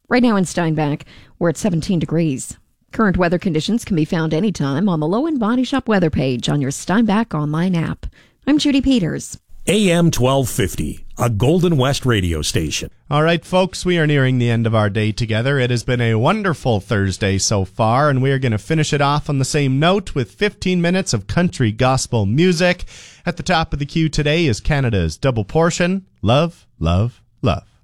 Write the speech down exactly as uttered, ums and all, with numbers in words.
Right now in Steinbach, we're at seventeen degrees. Current weather conditions can be found anytime on the Low End Body Shop weather page on your Steinbach online app. I'm Judy Peters. A M twelve fifty, a Golden West radio station. All right, folks, we are nearing the end of our day together. It has been a wonderful Thursday so far, and we are going to finish it off on the same note with fifteen minutes of country gospel music. At the top of the queue today is Canada's Double Portion, Love, Love, Love.